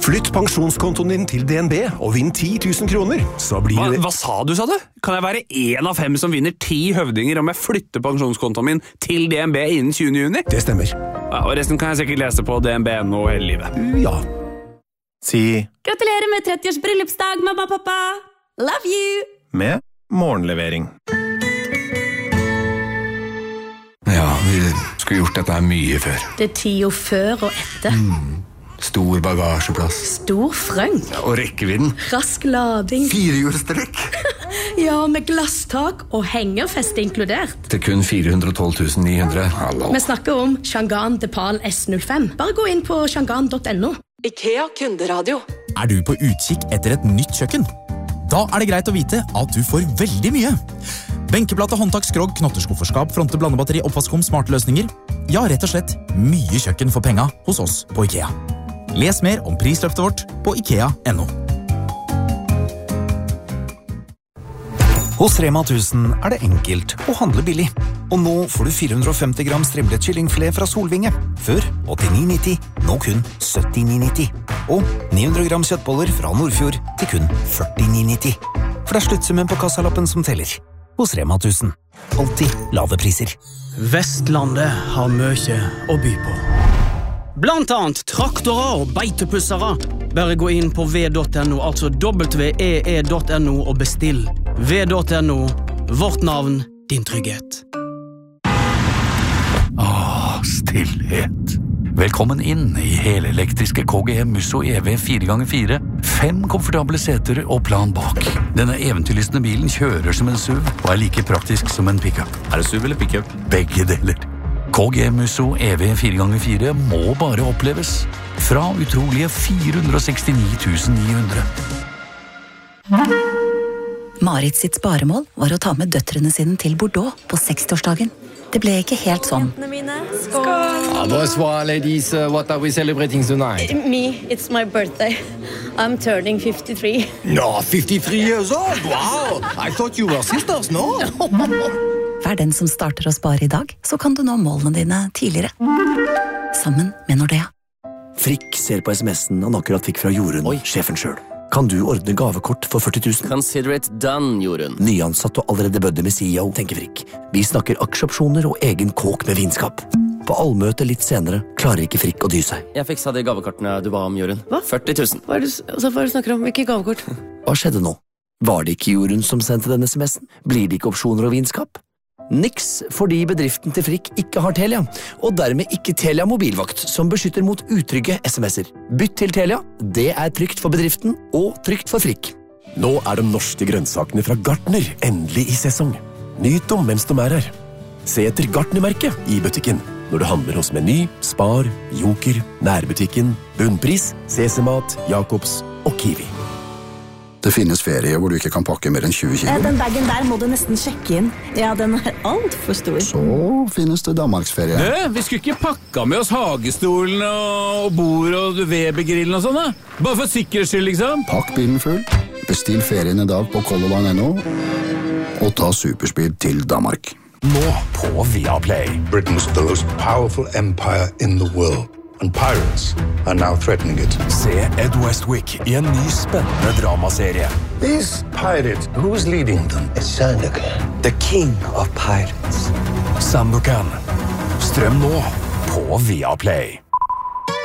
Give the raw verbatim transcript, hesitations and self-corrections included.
Flytt pensjonskontoen din til D N B og vinn ti tusen kroner. Så blir Hva, det... hva sa du, sa du? Kan jeg være en av fem som vinner ti høvdinger om jeg flytter pensjonskontoen min til D N B innen tjuende juni? Det stemmer. Ja, og resten kan jeg sikkert lese på D N B nå hele livet. Ja. Si... Gratulerer med tretti års bryllupsdag, mamma og pappa! Love you! Med morgenlevering. Ja, vi skulle gjort dette mye før. Det er tida før og etter. Mm. Stor bagasjeplass. Stor frøng. Og rekkevidden. Rask lading. Firehjulstrekk. Ja, med glasstak og hengerfeste inkludert. Til kun fire hundre og tolv tusen ni hundre. Hallo. Vi snakker om Changan Depal S null fem. Bare gå inn på changan punktum no. IKEA kunderadio. Er du på utkikk etter et nytt kjøkken? Da er det greit å vite at du får veldig mye. Benkeplate, håndtak, skrog, knotterskufferskap, fronte, blandebatteri, oppvaskkom, smarte løsninger. Ja, rett og slett mye kjøkken for penga hos oss på IKEA. Les mer om prisløftet vårt på ikea punktum no. Hos Rema tusen er det enkelt å handle billig. Og nå får du fire hundre og femti gram strimlet kyllingfilet fra Solvinge. Før åttini nitti, nå kun syttini nitti. Og ni hundre gram kjøttboller fra Nordfjord til kun førtini nitti. For det er sluttsummen på kassalappen som teller. Hos Rema tusen. Alltid lave priser. Vestlandet har mye å by på. Blant annet traktorer og beitepussere. Bare gå inn på v punktum no, altså w e e punktum no og bestill. v punktum no, vårt navn, din trygghet. Åh, stillhet. Velkommen inn i helelektriske K G M Musso E V fire ganger fire. Fem komfortable seter og plan bak. Denne eventyrlystne bilen kjører som en SUV og er like praktisk som en pickup. Er det SUV eller pickup? Begge deler. K G M Musso E V fire ganger fire må bare oppleves. Fra utrolige fire hundre og sekstini tusen ni hundre. Marit sitt sparemål var å ta med døtrene sine til Bordeaux på sekstiårsdagen. Det ble ikke helt sånn. Skål! Ah, bonsoir, ladies. Uh, what are we celebrating tonight? Me, it's my birthday. I'm turning fifty-three. No, fifty-three years old. Wow! I thought you were sisters, no? Vær den som starter å spare i dag, så kan du nå målene dine tidligere. Sammen med Nordea. Frikk ser på sms'en han akkurat fikk fra Jorunn, sjefen selv. Kan du ordne gavekort for førti tusen? Consider it done, Jorunn. Nyansatt og allerede bødde med C E O, tenker Frikk. Vi snakker aksjeopsjoner og egen kåk med vinskap. På allmøte litt senere klarer ikke Frikk å dy seg. Jeg fiksa de gavekortene du ba om, Jorunn. Hva? førti tusen. Hva er det, altså, hva er det du snakker om? Hvilke gavekort? Hva skjedde nå? Var det ikke Jorunn som sendte denne sms'en? Blir det ikke opsjoner og vinskap? Niks, fordi bedriften til Frikk ikke har Telia, og dermed ikke Telia mobilvakt, som beskytter mot utrygge sms'er. Bytt til Telia, det er trygt for bedriften, og trygt for Frikk. Nå er de norske grønnsakene fra Gartner endelig i sesong. Nyt dem mens de er her. Se etter Gartner-merket i butikken. Når du handler hos Meny, Spar, Joker, Nærbutikken, Bunnpris, Sesemat, Jacobs og Kiwi. Det finnes ferie hvor du ikke kan pakke mer enn tjue kilo. Den bagen der må du nesten sjekke inn. Ja, den er alt for stor. Så finnes det Danmarksferie. Du, vi skulle ikke pakka med oss hagestolen og bord og Webergrillen og sånn da? Bare for sikkerhets skyld, liksom. Pakk bilen full, bestill ferien i dag på color line punktum no og ta superspeed til Danmark. Nå på Viaplay. Britain's the most powerful empire in the world. And pirates are now threatening it. Se Ed Westwick i en ny spennende dramaserie. These pirates, who's leading them? It's Sandokan, the king of pirates. Sandokan. Strøm nå på Viaplay.